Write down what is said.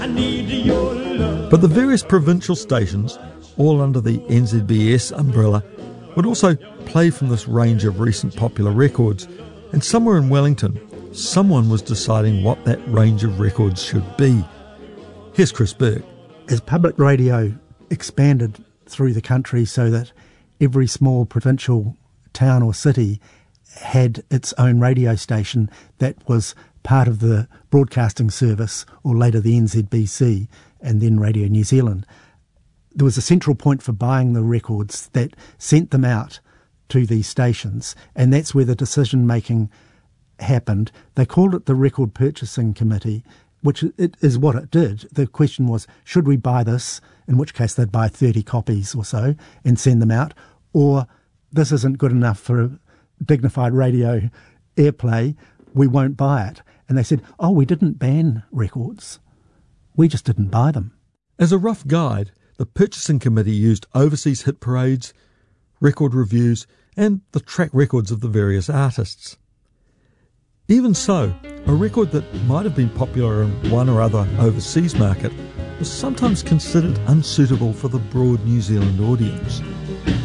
But the various provincial stations, all under the NZBS umbrella, would also play from this range of recent popular records, and somewhere in Wellington, someone was deciding what that range of records should be. Here's Chris Berg. As public radio expanded through the country so that every small provincial town or city had its own radio station that was part of the broadcasting service, or later the NZBC, and then Radio New Zealand, there was a central point for buying the records that sent them out to these stations, and that's where the decision-making happened. They called it the Record Purchasing Committee, which it is what it did. The question was, should we buy this, in which case they'd buy 30 copies or so and send them out, or this isn't good enough for dignified radio airplay, we won't buy it. And they said, oh, we didn't ban records, we just didn't buy them. As a rough guide, the purchasing committee used overseas hit parades, record reviews, and the track records of the various artists. Even so, a record that might have been popular in one or other overseas market was sometimes considered unsuitable for the broad New Zealand audience.